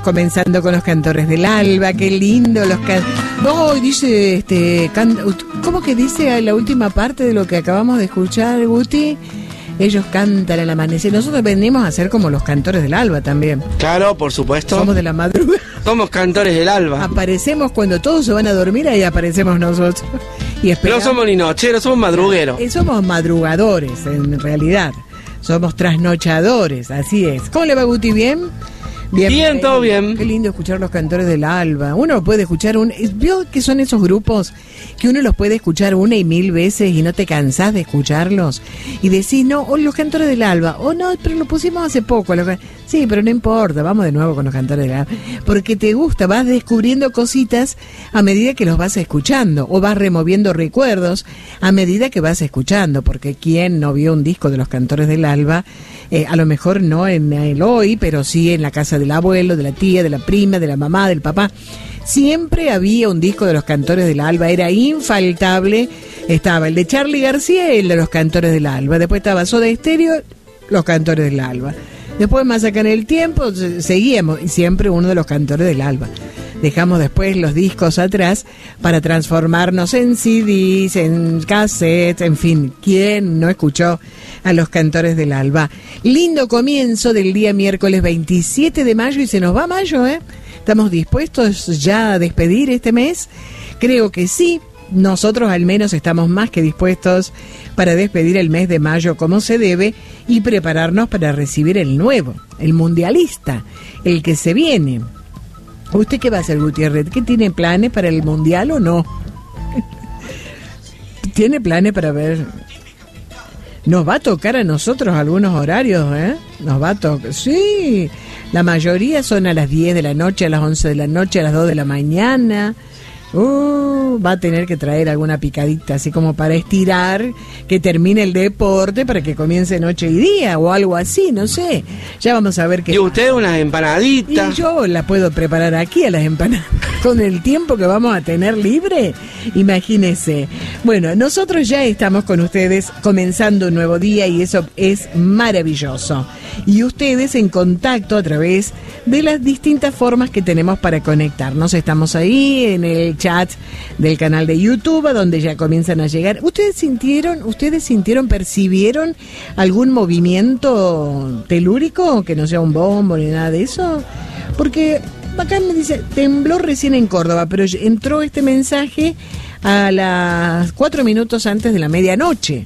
Comenzando con los cantores del alba, qué lindo los no, dice ¿cómo que dice la última parte de lo que acabamos de escuchar, Guti? Ellos cantan al amanecer. Nosotros venimos a ser como los cantores del alba también. Claro, por supuesto. Somos de la madrugada. Somos cantores del alba. Aparecemos cuando todos se van a dormir, ahí aparecemos nosotros. Y no somos ni nocheros, somos madrugueros. Somos madrugadores, en realidad. Somos trasnochadores, así es. ¿Cómo le va, Guti? ¿Bien? Bien, todo bien. Qué lindo escuchar los cantores del alba. Uno puede escuchar ¿vio que son esos grupos que uno los puede escuchar una y mil veces y no te cansás de escucharlos? Y decís, no, los cantores del alba. No, pero lo pusimos hace poco. Sí, pero no importa, vamos de nuevo con los cantores del alba. Porque te gusta, vas descubriendo cositas a medida que los vas escuchando. O vas removiendo recuerdos a medida que vas escuchando. Porque ¿quién no vio un disco de los cantores del alba? A lo mejor no en el hoy, pero sí en la casa del abuelo, de la tía, de la prima, de la mamá, del papá. Siempre había un disco de los cantores del alba, era infaltable. Estaba el de Charly García y el de los cantores del alba. Después estaba Soda Stereo, los cantores del alba. Después, más acá en el tiempo, seguíamos, y siempre uno de los cantores del alba. Dejamos después los discos atrás para transformarnos en CDs, en cassettes, en fin. ¿Quién no escuchó a los cantores del alba? Lindo comienzo del día miércoles 27 de mayo y se nos va mayo, ¿eh? ¿Estamos dispuestos ya a despedir este mes? Creo que sí. Nosotros al menos estamos más que dispuestos para despedir el mes de mayo como se debe y prepararnos para recibir el nuevo, el mundialista, el que se viene. ¿Usted qué va a hacer, Gutiérrez? ¿Qué tiene planes para el mundial o no? ¿Tiene planes para ver? Nos va a tocar a nosotros algunos horarios, ¿eh? Nos va a tocar, sí. La mayoría son a las 10 de la noche, a las 11 de la noche, a las 2 de la mañana. Va a tener que traer alguna picadita, así como para estirar, que termine el deporte, para que comience noche y día, o algo así, no sé. Ya vamos a ver qué. ¿Y usted unas empanaditas? Y yo las puedo preparar aquí a las empanadas. Con el tiempo que vamos a tener libre, imagínese. Bueno, nosotros ya estamos con ustedes comenzando un nuevo día y eso es maravilloso. Y ustedes en contacto a través de las distintas formas que tenemos para conectarnos. Estamos ahí en el chat del canal de YouTube, a donde ya comienzan a llegar. ¿Ustedes sintieron, percibieron algún movimiento telúrico? Que no sea un bombo ni nada de eso. Porque acá me dice, tembló recién en Córdoba, pero entró este mensaje a las 4 minutos antes de la medianoche.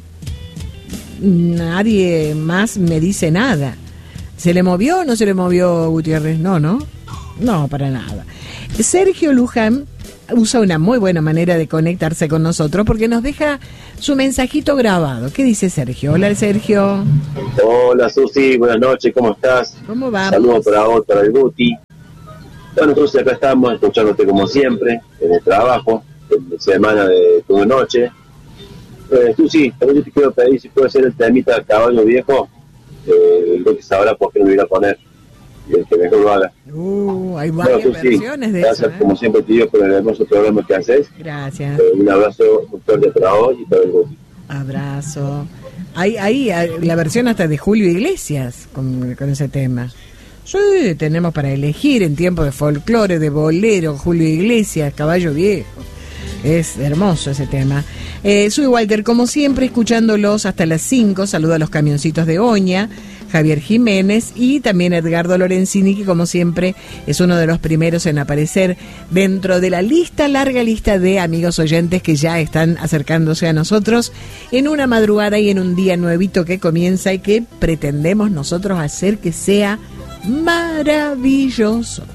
Nadie más me dice nada. ¿Se le movió o no se le movió, Gutiérrez? No, para nada. Sergio Luján usa una muy buena manera de conectarse con nosotros porque nos deja su mensajito grabado. ¿Qué dice Sergio? Hola, Sergio. Hola, Susi, buenas noches, ¿cómo estás? ¿Cómo vamos? Saludos para vos, para el Guti. Bueno, entonces acá estamos escuchándote como siempre, en el trabajo, en semana de tu noche. Susi, también te quiero pedir si puede ser el temita Caballo Viejo. El Guti sabrá por qué no lo irá a poner. Y el que mejor lo haga. Hay varias versiones de gracias, eso. como siempre, tío, por el hermoso programa que haces. Gracias. Un abrazo muy fuerte para vos y para el Guti. Abrazo. Hay la versión hasta de Julio Iglesias con ese tema. Sí, tenemos para elegir en tiempo de folclore, de bolero, Julio Iglesias, Caballo Viejo. Es hermoso ese tema. Soy Walter, como siempre, escuchándolos hasta las 5. Saludo a los camioncitos de Oña, Javier Jiménez y también Edgardo Lorenzini, que como siempre es uno de los primeros en aparecer dentro de la larga lista de amigos oyentes que ya están acercándose a nosotros en una madrugada y en un día nuevito que comienza y que pretendemos nosotros hacer que sea maravilloso.